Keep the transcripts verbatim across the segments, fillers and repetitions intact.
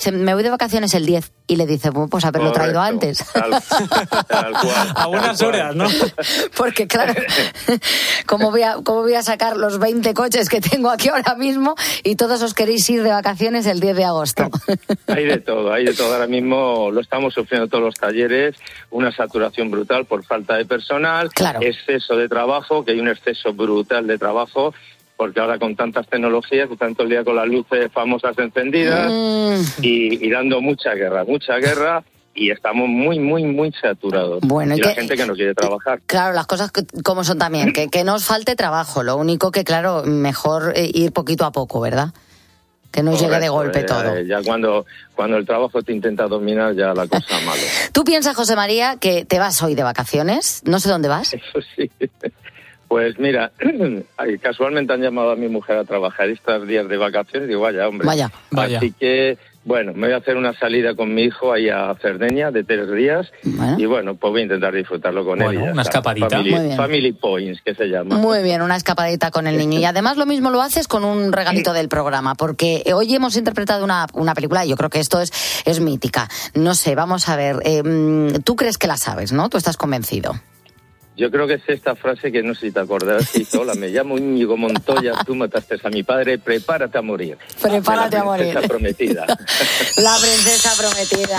dice, me voy de vacaciones el diez, y le dice, bueno, pues haberlo Correcto. traído antes. Tal, tal cual. A buenas horas, ¿no? Porque claro, ¿cómo voy, a, ¿cómo voy a sacar los veinte coches que tengo aquí ahora mismo y todos os queréis ir de vacaciones el diez de agosto? Hay de todo, hay de todo. Ahora mismo lo estamos sufriendo todos los talleres, una saturación brutal por falta de personal, claro. exceso de trabajo, que hay un exceso brutal de trabajo, porque ahora con tantas tecnologías, están todo el día con las luces famosas encendidas Mm. y, y dando mucha guerra, mucha guerra, y estamos muy, muy, muy saturados. Bueno, y y la que- gente que no quiere trabajar. Claro, las cosas que- como son también, que, que no os falte trabajo, lo único que, claro, mejor eh, ir poquito a poco, ¿verdad? Que no os llegue de Correcto, golpe eh, todo. Ya cuando, cuando el trabajo te intenta dominar, ya la cosa malo. ¿Tú piensas, José María, que te vas hoy de vacaciones? No sé dónde vas. Eso sí. Pues mira, ay, casualmente han llamado a mi mujer a trabajar estos días de vacaciones y digo, vaya, hombre. Vaya. Vaya. Así que, bueno, me voy a hacer una salida con mi hijo ahí a Cerdeña de tres días Bueno. y bueno, pues voy a intentar disfrutarlo con Bueno, él. y ya una está. escapadita. Family, Muy bien. family Points, que se llama. Muy bien, una escapadita con el niño. Y además lo mismo lo haces con un regalito del programa, porque hoy hemos interpretado una, una película, y yo creo que esto es, es mítica. No sé, vamos a ver, eh, tú crees que la sabes, ¿no? Tú estás convencido. Yo creo que es esta frase que no sé si te acordarás. Sí, hola, me llamo Íñigo Montoya, tú mataste a mi padre, prepárate a morir. Prepárate De a la princesa morir. prometida. La princesa prometida,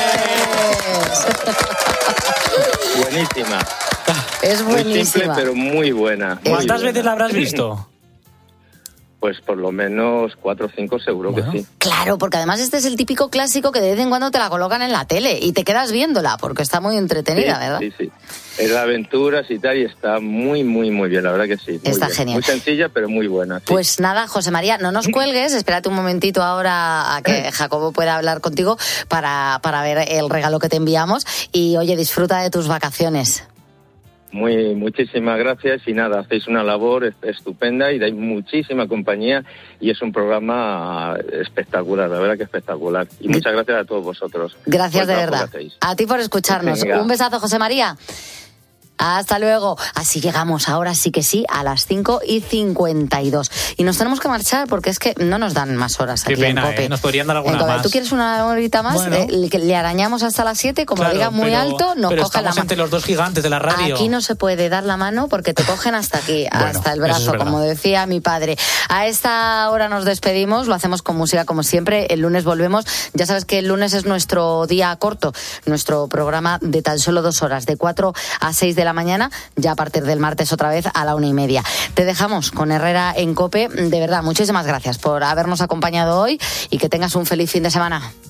eso es. Buenísima. Es Muy simple, buenísima. pero muy buena. muy ¿Cuántas buena. veces la habrás visto? Pues por lo menos cuatro o cinco seguro Bueno. que sí. Claro, porque además este es el típico clásico que de vez en cuando te la colocan en la tele y te quedas viéndola, porque está muy entretenida, sí, ¿verdad? Sí, sí. Es de aventuras y tal, y está muy, muy, muy bien, la verdad que sí. Muy Está bien. genial. Muy sencilla, pero muy buena. Sí. Pues nada, José María, no nos cuelgues, espérate un momentito ahora a que Jacobo pueda hablar contigo para, para ver el regalo que te enviamos y oye, disfruta de tus vacaciones. Muy, muchísimas gracias y nada, hacéis una labor est- estupenda y dais muchísima compañía y es un programa espectacular, la verdad que espectacular. Y muchas gracias a todos vosotros. Gracias por de el trabajo verdad. que hacéis. A ti por escucharnos. Venga. Un besazo, José María. Hasta luego. Así llegamos, ahora sí que sí, a las cinco y cincuenta y dos. Y nos tenemos que marchar porque es que no nos dan más horas Qué aquí pena, en COPE. ¿eh? Nos podrían dar alguna En COPE. más. ¿Tú quieres una horita más? Bueno. Eh, le, le arañamos hasta las siete, como Claro, lo digas muy pero- alto, nos pero cogen la estamos mano. entre los dos gigantes de la radio. Aquí no se puede dar la mano porque te cogen hasta aquí, Bueno, hasta el eso es brazo, verdad. como decía mi padre. A esta hora nos despedimos, lo hacemos con música como siempre. El lunes volvemos. Ya sabes que el lunes es nuestro día corto, nuestro programa de tan solo dos horas, de cuatro a seis de la mañana, ya a partir del martes otra vez a la una y media. Te dejamos con Herrera en COPE. De verdad, muchísimas gracias por habernos acompañado hoy y que tengas un feliz fin de semana.